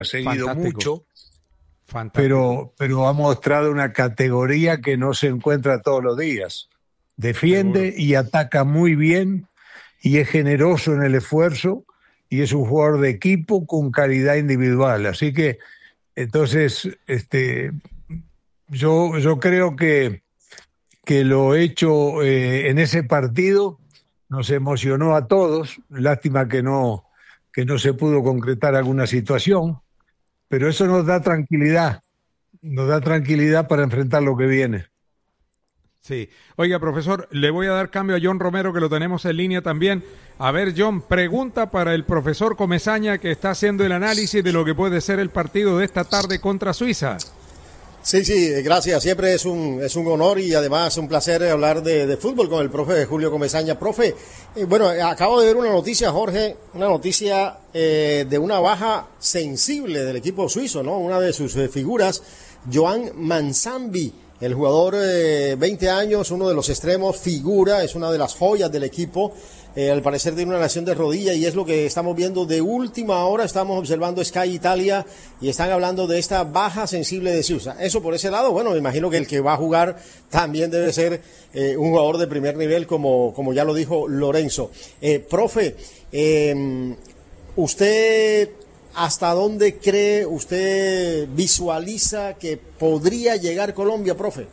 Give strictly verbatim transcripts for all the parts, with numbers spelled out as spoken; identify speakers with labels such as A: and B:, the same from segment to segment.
A: ha seguido
B: Fantástico.
A: mucho,
B: Fantástico.
A: pero, pero ha mostrado una categoría que no se encuentra todos los días. Defiende
B: Seguro.
A: y ataca muy bien y es generoso en el esfuerzo y es un jugador de equipo con calidad individual. Así que, entonces, este, yo, yo creo que, que lo hecho eh, en ese partido nos emocionó a todos. Lástima que no, que no se pudo concretar alguna situación, pero eso nos da tranquilidad, nos da tranquilidad para enfrentar lo que viene.
B: Sí. Oiga, profesor, le voy a dar cambio a John Romero, que lo tenemos en línea también. A ver, John, pregunta para el profesor Comesaña, que está haciendo el análisis de lo que puede ser el partido de esta tarde contra Suiza.
C: Sí, sí, gracias. Siempre es un es un honor y además un placer hablar de, de fútbol con el profe Julio Comesaña. Profe, eh, bueno, acabo de ver una noticia, Jorge, una noticia eh, de una baja sensible del equipo suizo, ¿no? Una de sus eh, figuras, Joan Manzambi, el jugador de eh, veinte años, uno de los extremos, figura, es una de las joyas del equipo. Eh, al parecer tiene una lesión de rodilla y es lo que estamos viendo de última hora. Estamos observando Sky Italia y están hablando de esta baja sensible de Suiza. Eso por ese lado, bueno, me imagino que el que va a jugar también debe ser eh, un jugador de primer nivel, como, como ya lo dijo Lorenzo. Eh, profe, eh, ¿usted hasta dónde cree, usted visualiza que podría llegar Colombia, profe?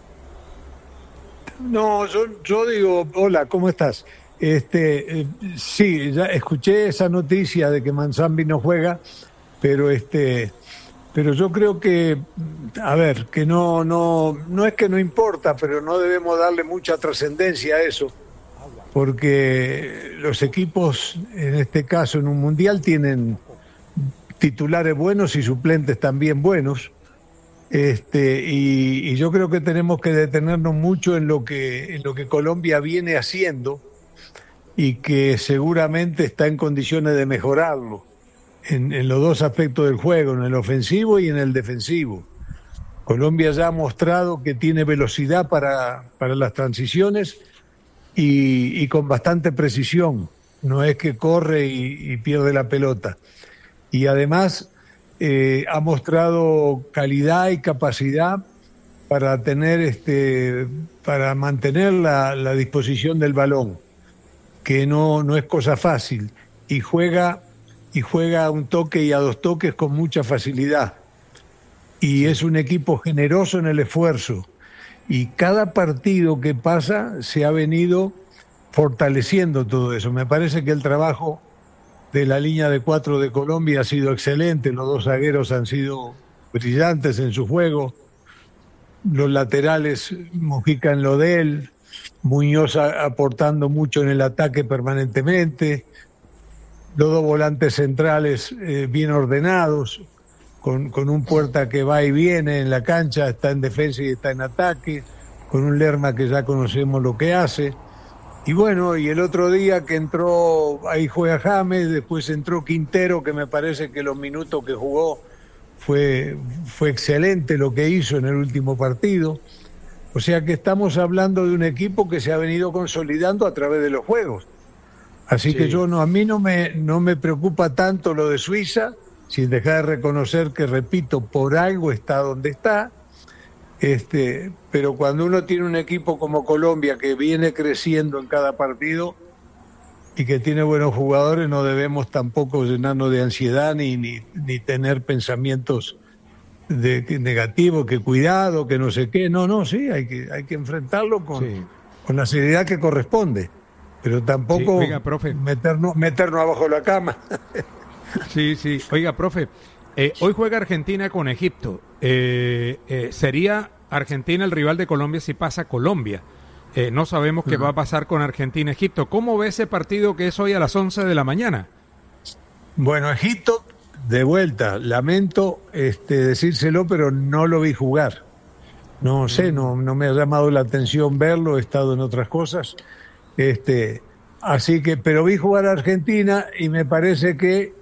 A: No, yo, yo digo, hola, ¿cómo estás? Este, eh, sí, ya escuché esa noticia de que Manzambi no juega, pero este, pero yo creo que, a ver, que no, no, no es que no importa, pero no debemos darle mucha trascendencia a eso, porque los equipos, en este caso en un mundial, tienen titulares buenos y suplentes también buenos. Este, y, y yo creo que tenemos que detenernos mucho en lo que, en lo que Colombia viene haciendo y que seguramente está en condiciones de mejorarlo en, en los dos aspectos del juego, en el ofensivo y en el defensivo. Colombia ya ha mostrado que tiene velocidad para, para las transiciones y, y con bastante precisión. No es que corre y, y pierde la pelota. Y además eh, ha mostrado calidad y capacidad para tener este, para mantener la, la disposición del balón, que no, no es cosa fácil, y juega, y juega a un toque y a dos toques con mucha facilidad. Y es un equipo generoso en el esfuerzo. Y cada partido que pasa se ha venido fortaleciendo todo eso. Me parece que el trabajo de la línea de cuatro de Colombia ha sido excelente. Los dos zagueros han sido brillantes en su juego. Los laterales, Mojica en lo de él, Muñoz aportando mucho en el ataque permanentemente, los dos volantes centrales eh, bien ordenados, con, con un Puerta que va y viene en la cancha, está en defensa y está en ataque, con un Lerma que ya conocemos lo que hace. Y bueno, y el otro día que entró, ahí juega James, después entró Quintero, que me parece que los minutos que jugó fue, fue excelente lo que hizo en el último partido. O sea que estamos hablando de un equipo que se ha venido consolidando a través de los juegos. Así sí. que yo no, a mí no me, no me preocupa tanto lo de Suiza, sin dejar de reconocer que, repito, por algo está donde está. Este, pero cuando uno tiene un equipo como Colombia que viene creciendo en cada partido y que tiene buenos jugadores, no debemos tampoco llenarnos de ansiedad ni, ni, ni tener pensamientos de, de negativos, que cuidado, que no sé qué. No, no, sí, hay que, hay que enfrentarlo con, sí. con la seriedad que corresponde, pero tampoco sí, oiga, profe. meternos, meternos abajo de la cama.
B: Sí, sí. Oiga, profe, eh, hoy juega Argentina con Egipto. Eh, eh, ¿Sería Argentina el rival de Colombia si pasa Colombia? Eh, no sabemos qué uh-huh. va a pasar con Argentina-Egipto. ¿Cómo ve ese partido que es hoy a las once de la mañana?
A: Bueno, Egipto, de vuelta, lamento este, decírselo, pero no lo vi jugar. No sé, no, no me ha llamado la atención verlo, he estado en otras cosas. Este, así que, pero vi jugar a Argentina y me parece que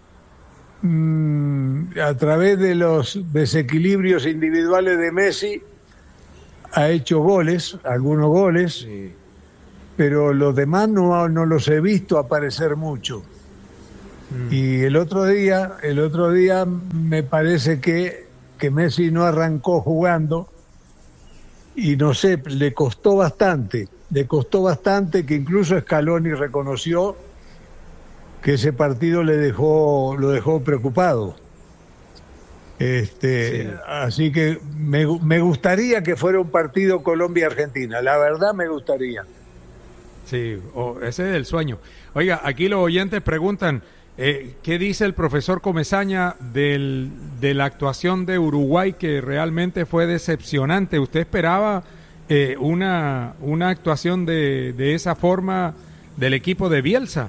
A: mmm, a través de los desequilibrios individuales de Messi ha hecho goles, algunos goles, sí. pero los demás no, no los he visto aparecer mucho. Mm. Y el otro día, el otro día me parece que, que Messi no arrancó jugando y no sé, le costó bastante, le costó bastante que incluso Scaloni reconoció que ese partido le dejó, lo dejó preocupado. Este, sí. Así que me, me gustaría que fuera un partido Colombia-Argentina, la verdad me gustaría.
B: Sí, oh, ese es el sueño. Oiga, aquí los oyentes preguntan, eh, ¿qué dice el profesor Comesaña del, de la actuación de Uruguay que realmente fue decepcionante? ¿Usted esperaba eh, una, una actuación de, de esa forma del equipo de Bielsa?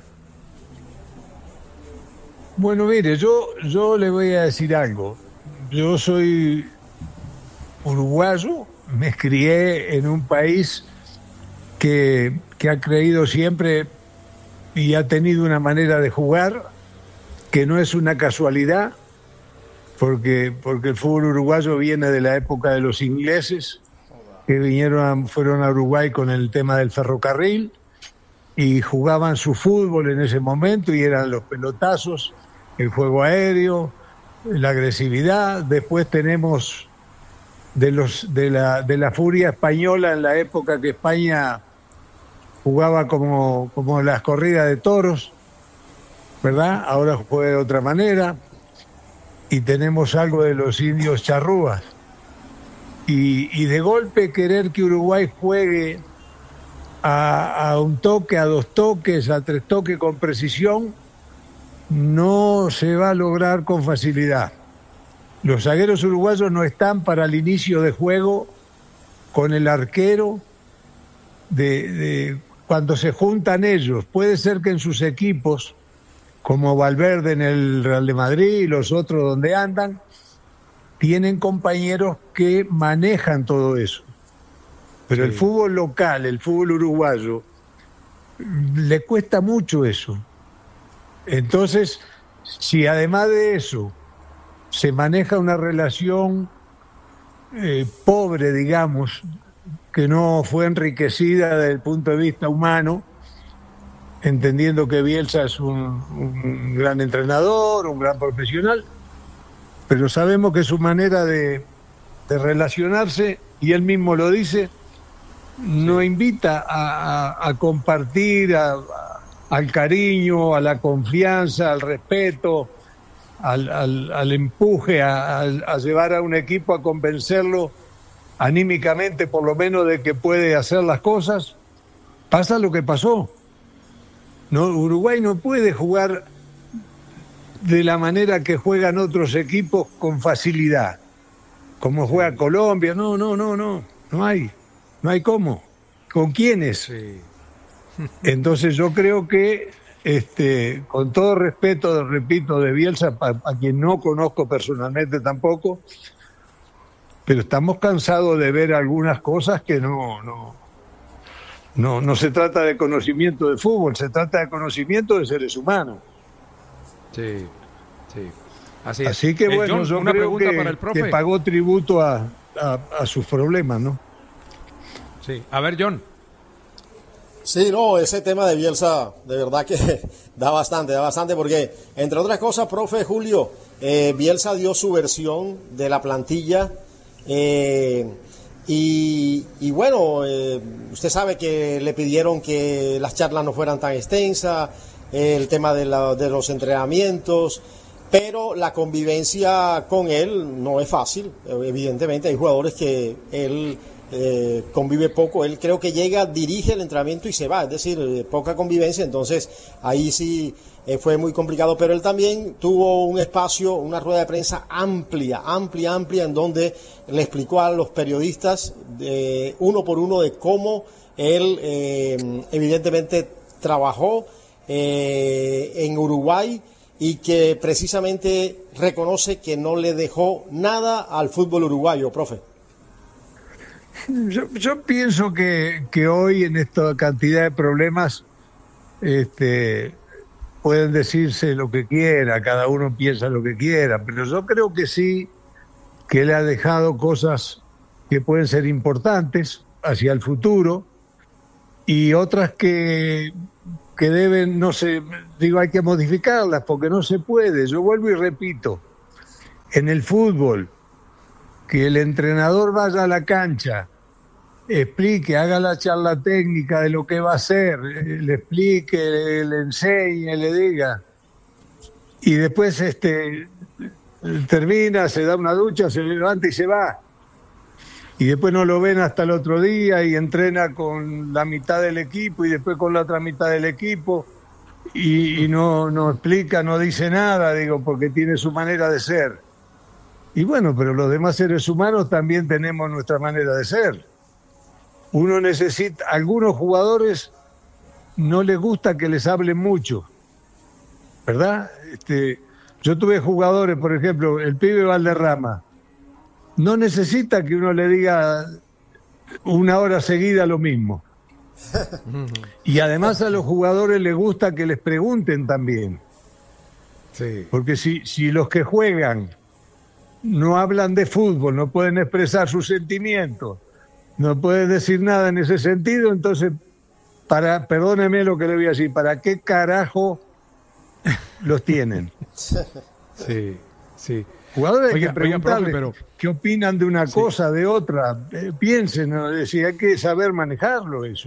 A: Bueno, mire, yo, yo le voy a decir algo. Yo soy uruguayo, me crié en un país que, que ha creído siempre y ha tenido una manera de jugar que no es una casualidad, porque, porque el fútbol uruguayo viene de la época de los ingleses, que vinieron a, fueron a Uruguay con el tema del ferrocarril y jugaban su fútbol en ese momento y eran los pelotazos, el juego aéreo, la agresividad. Después tenemos de los de la de la furia española en la época que España jugaba como, como las corridas de toros, ¿verdad? Ahora juega de otra manera. Y tenemos algo de los indios charrúas. Y, y de golpe querer que Uruguay juegue a, a un toque, a dos toques, a tres toques con precisión, no se va a lograr con facilidad. Los zagueros uruguayos no están para el inicio de juego con el arquero de, de cuando se juntan ellos. Puede ser que en sus equipos, como Valverde en el Real de Madrid y los otros donde andan, tienen compañeros que manejan todo eso. Pero sí. El fútbol local, el fútbol uruguayo, le cuesta mucho eso. Entonces, si además de eso se maneja una relación eh, pobre, digamos, que no fue enriquecida desde el punto de vista humano, entendiendo que Bielsa es un, un gran entrenador, un gran profesional, pero sabemos que su manera de, de relacionarse, y él mismo lo dice, no sí. invita a, a, a compartir, a, a, al cariño, a la confianza, al respeto, al, al, al empuje, a, a llevar a un equipo a convencerlo anímicamente, por lo menos, de que puede hacer las cosas. Pasa lo que pasó. No, Uruguay no puede jugar de la manera que juegan otros equipos con facilidad, como juega Colombia. No, no, no, no, no hay, no hay cómo. ¿Con quiénes? Sí. Entonces yo creo que, este, con todo respeto, repito, de Bielsa, a, a quien no conozco personalmente tampoco, pero estamos cansados de ver algunas cosas que no, no, no, no se trata de conocimiento de fútbol, se trata de conocimiento de seres humanos.
B: Sí, sí. Así,
A: Así que bueno,
B: eh, John,
A: yo
B: una
A: creo
B: pregunta
A: que,
B: para el profe.
A: que pagó tributo a, a, a sus problemas, ¿no?
B: Sí. A ver, John.
C: Sí, no, ese tema de Bielsa, de verdad que da bastante, da bastante, porque, entre otras cosas, profe Julio, eh, Bielsa dio su versión de la plantilla, eh, y, y bueno, eh, usted sabe que le pidieron que las charlas no fueran tan extensas, eh, el tema de, la, de los entrenamientos, pero la convivencia con él no es fácil, evidentemente hay jugadores que él... Eh, convive poco, él creo que llega, dirige el entrenamiento y se va, es decir, eh, poca convivencia, entonces ahí sí eh, fue muy complicado, pero él también tuvo un espacio, una rueda de prensa amplia, amplia, amplia, en donde le explicó a los periodistas eh, uno por uno de cómo él eh, evidentemente trabajó eh, en Uruguay y que precisamente reconoce que no le dejó nada al fútbol uruguayo, profe.
A: Yo, yo pienso que, que hoy en esta cantidad de problemas este, pueden decirse lo que quiera, cada uno piensa lo que quiera, pero yo creo que sí que él ha dejado cosas que pueden ser importantes hacia el futuro y otras que que deben, no sé, digo, hay que modificarlas porque no se puede. Yo vuelvo y repito, en el fútbol, que el entrenador vaya a la cancha, explique, haga la charla técnica de lo que va a hacer, le explique, le, le enseñe, le diga, y después este termina, se da una ducha, se levanta y se va. Y después no lo ven hasta el otro día y entrena con la mitad del equipo y después con la otra mitad del equipo y, y no, no explica, no dice nada, digo, porque tiene su manera de ser. Y bueno, pero los demás seres humanos también tenemos nuestra manera de ser. Uno necesita, algunos jugadores no les gusta que les hablen mucho, ¿verdad? Este, yo tuve jugadores, por ejemplo, el pibe Valderrama, no necesita que uno le diga una hora seguida lo mismo. Y además a los jugadores les gusta que les pregunten también.
B: Sí.
A: Porque si, si los que juegan no hablan de fútbol, no pueden expresar sus sentimientos, no pueden decir nada en ese sentido, entonces, para, perdóneme lo que le voy a decir, ¿para qué carajo los tienen?
B: Sí, sí.
A: Jugadores hay
B: Oiga,
A: que preguntarles
B: oiga, profe, pero...
A: qué opinan de una
B: Sí.
A: cosa, de otra. Eh, piensen, ¿no? Es decir, hay que saber manejarlo eso.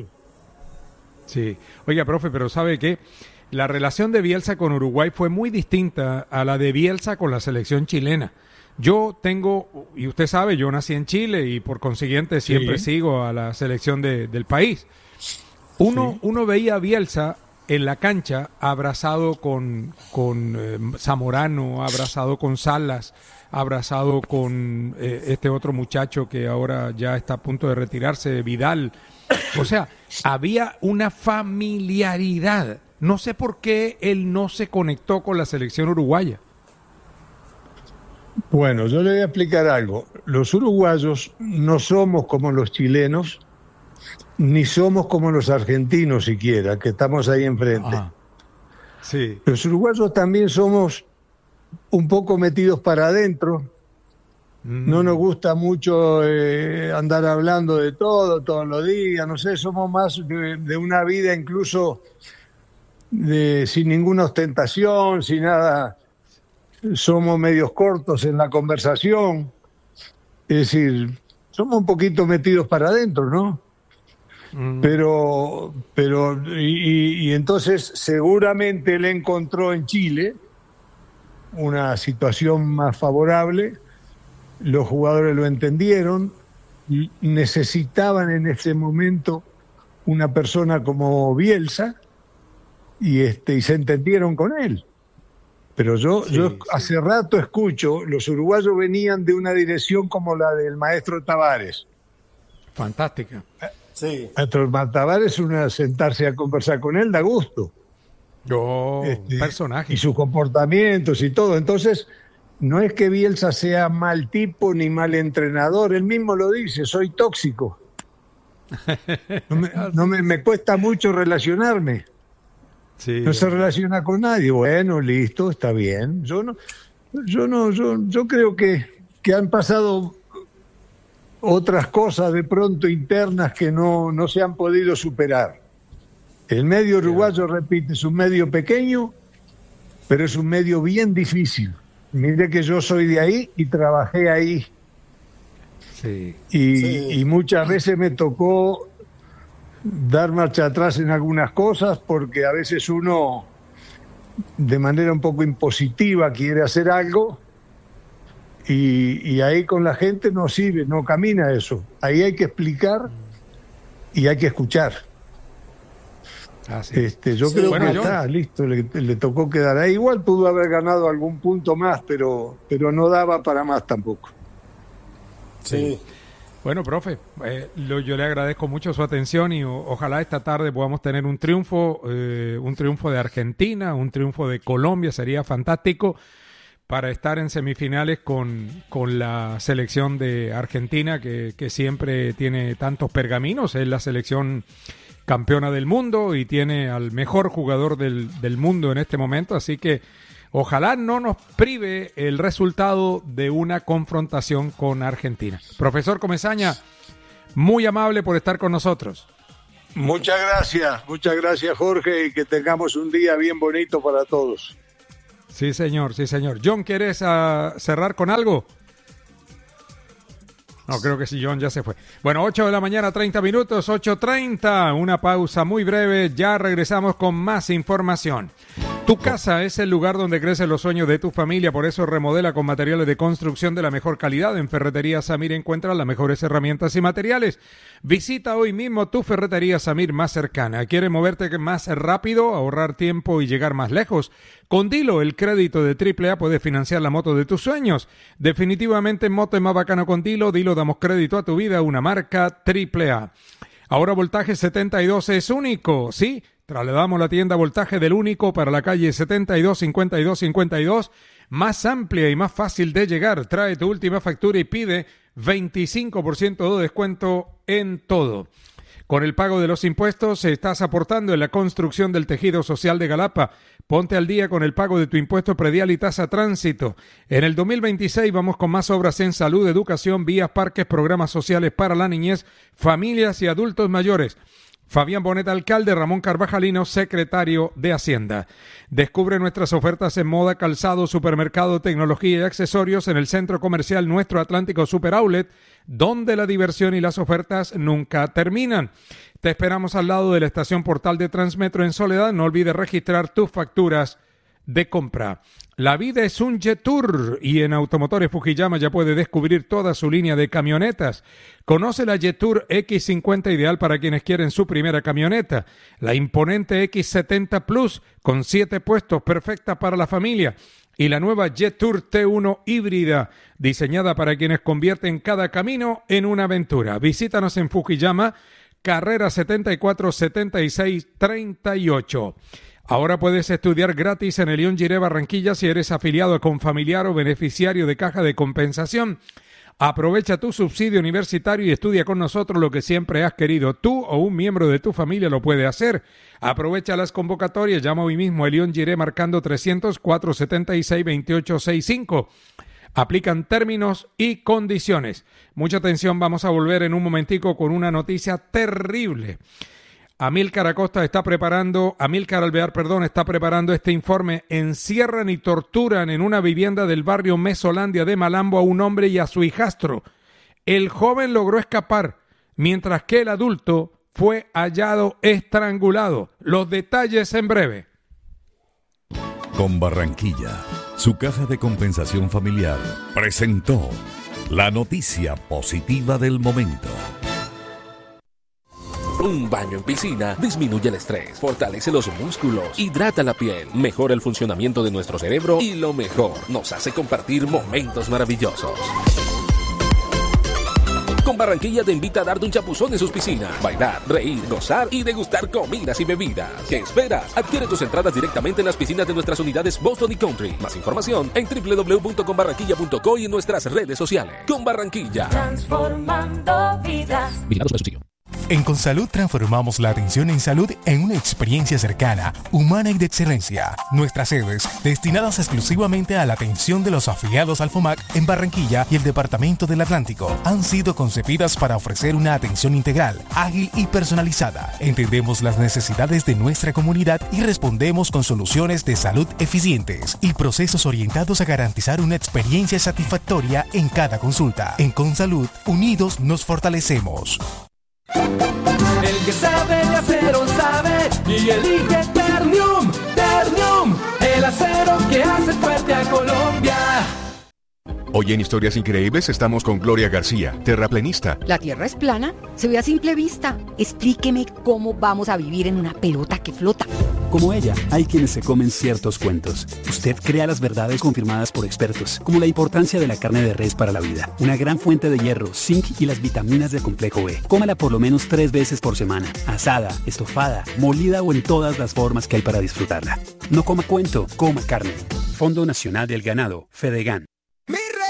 B: Sí. Oiga, profe, pero ¿sabe qué? La relación de Bielsa con Uruguay fue muy distinta a la de Bielsa con la selección chilena. Yo tengo, y usted sabe, yo nací en Chile y por consiguiente siempre
A: Sí.
B: sigo a la selección de, del país. Uno,
A: Sí.
B: uno veía a Bielsa en la cancha abrazado con, con eh, Zamorano, abrazado con Salas, abrazado con eh, este otro muchacho que ahora ya está a punto de retirarse, Vidal. O sea, había una familiaridad. No sé por qué él no se conectó con la selección uruguaya.
A: Bueno, yo le voy a explicar algo. Los uruguayos no somos como los chilenos, ni somos como los argentinos siquiera, que estamos ahí enfrente.
B: Ajá. Sí.
A: Los uruguayos también somos un poco metidos para adentro.
B: Mm.
A: No nos gusta mucho eh, andar hablando de todo todos los días, no sé, somos más de, de una vida incluso de, sin ninguna ostentación, sin nada, somos medios cortos en la conversación, es decir, somos un poquito metidos para adentro, ¿no?
B: Mm.
A: Pero, pero y, y, y entonces seguramente él encontró en Chile una situación más favorable. Los jugadores lo entendieron, necesitaban en ese momento una persona como Bielsa y este y se entendieron con él. Pero yo,
B: Sí,
A: yo
B: sí.
A: hace rato escucho, los uruguayos venían de una dirección como la del maestro Tavares.
B: Fantástica.
C: Sí.
A: Maestro Tavares, una sentarse a conversar con él da gusto.
B: Yo,
A: Este,
B: un personaje.
A: Y sus comportamientos y todo. Entonces, no es que Bielsa sea mal tipo ni mal entrenador, él mismo lo dice, soy tóxico. No me, no me, me cuesta mucho relacionarme.
B: Sí.
A: No se relaciona con nadie. Bueno, listo, está bien. Yo no, yo no, yo, yo creo que, que han pasado otras cosas de pronto internas que no, no se han podido superar. El medio uruguayo, repite, es un medio pequeño, pero es un medio bien difícil. Mire que yo soy de ahí y trabajé ahí.
B: Sí.
A: Y,
C: Sí.
A: y muchas veces me tocó dar marcha atrás en algunas cosas porque a veces uno de manera un poco impositiva quiere hacer algo y, y ahí con la gente no sirve, no camina eso. Ahí hay que explicar y hay que escuchar.
B: Ah, sí.
A: Este, yo
C: Sí,
A: creo
B: bueno,
A: que
B: yo-
A: está, listo, le, le tocó quedar ahí. Igual pudo haber ganado algún punto más, pero, pero no daba para más tampoco.
C: Sí.
B: Bueno, profe, eh, lo- yo le agradezco mucho su atención y o- ojalá esta tarde podamos tener un triunfo, eh, un triunfo de Argentina, un triunfo de Colombia, sería fantástico para estar en semifinales con, con la selección de Argentina que, que siempre tiene tantos pergaminos, es la selección campeona del mundo y tiene al mejor jugador del, del mundo en este momento, así que ojalá no nos prive el resultado de una confrontación con Argentina. Profesor Comesaña, muy amable por estar con nosotros.
A: Muchas gracias, muchas gracias Jorge, y que tengamos un día bien bonito para todos.
B: Sí señor, sí señor. John, ¿quieres uh, cerrar con algo? No, creo que sí, John ya se fue. Bueno, ocho de la mañana, treinta minutos, ocho treinta, una pausa muy breve, ya regresamos con más información. Tu casa es el lugar donde crecen los sueños de tu familia, por eso remodela con materiales de construcción de la mejor calidad. En Ferretería Samir encuentras las mejores herramientas y materiales. Visita hoy mismo tu Ferretería Samir más cercana. ¿Quieres moverte más rápido, ahorrar tiempo y llegar más lejos? Con Dilo, el crédito de triple A, puedes financiar la moto de tus sueños. Definitivamente moto es más bacano con Dilo. Dilo, damos crédito a tu vida, una marca triple A. Ahora Voltaje setenta y dos es único, ¿sí? Trasladamos la tienda Voltaje del Único para la calle setenta y dos cincuenta y dos cincuenta y dos, más amplia y más fácil de llegar. Trae tu última factura y pide veinticinco por ciento de descuento en todo. Con el pago de los impuestos estás aportando en la construcción del tejido social de Galapa. Ponte al día con el pago de tu impuesto predial y tasa tránsito. En el dos mil veintiséis vamos con más obras en salud, educación, vías, parques, programas sociales para la niñez, familias y adultos mayores. Fabián Bonet, alcalde, Ramón Carvajalino, secretario de Hacienda. Descubre nuestras ofertas en moda, calzado, supermercado, tecnología y accesorios en el centro comercial Nuestro Atlántico Super Outlet, donde la diversión y las ofertas nunca terminan. Te esperamos al lado de la estación Portal de Transmetro en Soledad. No olvides registrar tus facturas de compra. La vida es un Jetour y en Automotores Fujiyama ya puede descubrir toda su línea de camionetas. Conoce la Jetour equis cincuenta, ideal para quienes quieren su primera camioneta. La imponente equis setenta Plus con siete puestos, perfecta para la familia. Y la nueva Jetour T uno híbrida, diseñada para quienes convierten cada camino en una aventura. Visítanos en Fujiyama, carrera setenta y cuatro setenta y seis treinta y ocho. Ahora puedes estudiar gratis en el León Giré Barranquilla si eres afiliado a Confamiliar o beneficiario de Caja de Compensación. Aprovecha tu subsidio universitario y estudia con nosotros lo que siempre has querido. Tú o un miembro de tu familia lo puede hacer. Aprovecha las convocatorias. Llama hoy mismo a León Giré marcando trescientos cuatro setenta y seis veintiocho sesenta y cinco. Aplican términos y condiciones. Mucha atención, vamos a volver en un momentico con una noticia terrible. Amílcar Acosta está preparando, Amílcar Alvear, perdón, está preparando este informe. Encierran y torturan en una vivienda del barrio Mesolandia de Malambo a un hombre y a su hijastro. El joven logró escapar, mientras que el adulto fue hallado estrangulado. Los detalles en breve.
D: Con Barranquilla, su caja de compensación familiar presentó la noticia positiva del momento.
E: Un baño en piscina disminuye el estrés, fortalece los músculos, hidrata la piel, mejora el funcionamiento de nuestro cerebro y lo mejor, nos hace compartir momentos maravillosos. Con Barranquilla te invita a darte un chapuzón en sus piscinas, bailar, reír, gozar y degustar comidas y bebidas. ¿Qué esperas? Adquiere tus entradas directamente en las piscinas de nuestras unidades Boston y Country. Más información en doble u doble u doble u punto con barranquilla punto co y en nuestras redes sociales. Con Barranquilla,
F: transformando vidas.
E: Vigilado Supersubsidio.
G: En Consalud transformamos la atención en salud en una experiencia cercana, humana y de excelencia. Nuestras sedes, destinadas exclusivamente a la atención de los afiliados al FOMAC en Barranquilla y el Departamento del Atlántico, han sido concebidas para ofrecer una atención integral, ágil y personalizada. Entendemos las necesidades de nuestra comunidad y respondemos con soluciones de salud eficientes y procesos orientados a garantizar una experiencia satisfactoria en cada consulta. En Consalud, unidos nos fortalecemos.
H: El que sabe de acero sabe y elige Ternium, Ternium, el acero que hace fuerte a Colombia.
I: Hoy en Historias Increíbles estamos con Gloria García, terraplenista.
J: ¿La Tierra es plana? Se ve a simple vista. Explíqueme cómo vamos a vivir en una pelota que flota.
K: Como ella, hay quienes se comen ciertos cuentos. Usted crea las verdades confirmadas por expertos, como la importancia de la carne de res para la vida, una gran fuente de hierro, zinc y las vitaminas del complejo B. Cómela por lo menos tres veces por semana, asada, estofada, molida o en todas las formas que hay para disfrutarla. No coma cuento, coma carne. Fondo Nacional del Ganado, Fedegan.